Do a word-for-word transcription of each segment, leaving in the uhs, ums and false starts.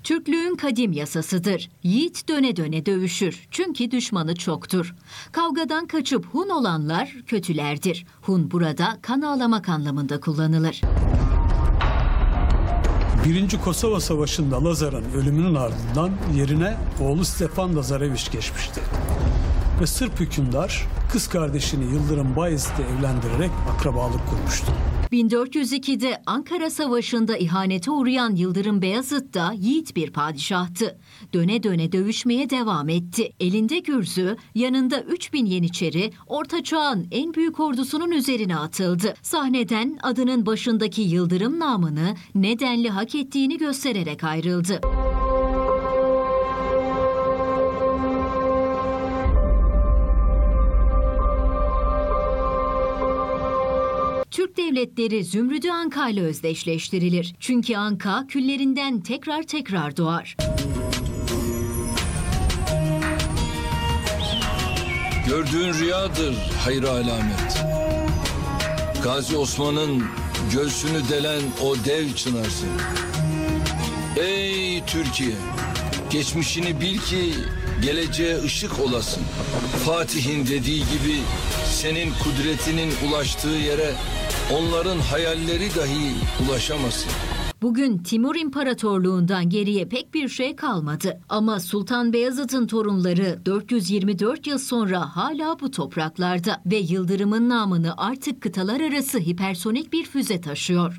Türklüğün kadim yasasıdır. Yiğit döne döne dövüşür. Çünkü düşmanı çoktur. Kavgadan kaçıp Hun olanlar kötülerdir. Hun burada kan ağlamak anlamında kullanılır. Birinci Kosova Savaşı'nda Lazar'ın ölümünün ardından yerine oğlu Stefan Lazareviç geçmişti. Ve Sırp hükümdar kız kardeşini Yıldırım Bayezid'le evlendirerek akrabalık kurmuştu. bin dört yüz ikide Ankara Savaşı'nda ihanete uğrayan Yıldırım Beyazıt da yiğit bir padişahtı. Döne döne dövüşmeye devam etti. Elinde gürzü, yanında üç bin yeniçeri Orta Çağ'ın en büyük ordusunun üzerine atıldı. Sahneden adının başındaki Yıldırım namını nedenli hak ettiğini göstererek ayrıldı. Türk devletleri Zümrüdü Anka ile özdeşleştirilir. Çünkü Anka küllerinden tekrar tekrar doğar. Gördüğün rüyadır hayır alamet. Gazi Osman'ın göğsünü delen o dev çınarsın. Ey Türkiye, geçmişini bil ki geleceğe ışık olasın. Fatih'in dediği gibi senin kudretinin ulaştığı yere onların hayalleri dahi ulaşamasın. Bugün Timur İmparatorluğundan geriye pek bir şey kalmadı. Ama Sultan Beyazıt'ın torunları dört yüz yirmi dört yıl sonra hala bu topraklarda ve Yıldırım'ın namını artık kıtalar arası hipersonik bir füze taşıyor.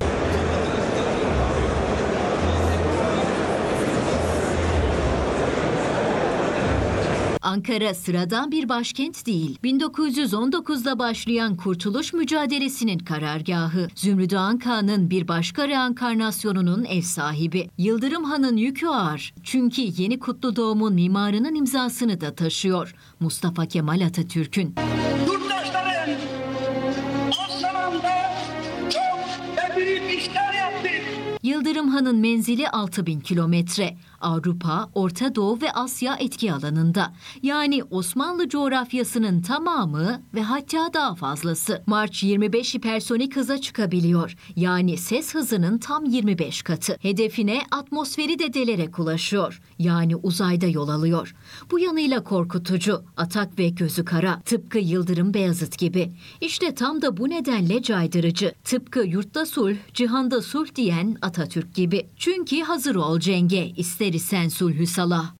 Ankara sıradan bir başkent değil. bin dokuz yüz on dokuzda başlayan kurtuluş mücadelesinin karargahı. Zümrüdü Anka'nın bir başka reenkarnasyonunun ev sahibi. Yıldırım Han'ın yükü ağır. Çünkü yeni Kutlu Doğum'un mimarının imzasını da taşıyor. Mustafa Kemal Atatürk'ün. Yurttaşlarım, o zamanda çok ve büyük işler yaptık. Yıldırım Han'ın menzili altı bin kilometre. Avrupa, Orta Doğu ve Asya etki alanında. Yani Osmanlı coğrafyasının tamamı ve hatta daha fazlası. March yirmi beş hipersonik hıza çıkabiliyor. Yani ses hızının tam yirmi beş katı. Hedefine atmosferi de delerek ulaşıyor. Yani uzayda yol alıyor. Bu yanıyla korkutucu, atak ve gözü kara. Tıpkı Yıldırım Beyazıt gibi. İşte tam da bu nedenle caydırıcı. Tıpkı yurtta sulh, cihanda sulh diyen Atatürk gibi. Çünkü hazır ol cenge, ister sen sulhü salah.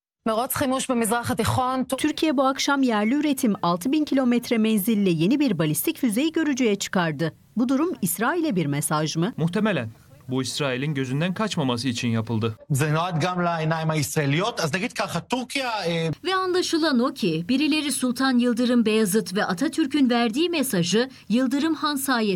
Türkiye bu akşam yerli üretim altı bin kilometre menzilli yeni bir balistik füzeyi görücüye çıkardı. Bu durum İsrail'e bir mesaj mı? Muhtemelen. Bu İsrail'in gözünden kaçmaması için yapıldı. Ve anlaşılan o ki birileri Sultan Yıldırım Beyazıt ve Atatürk'ün verdiği mesajı Yıldırım Han sayesinde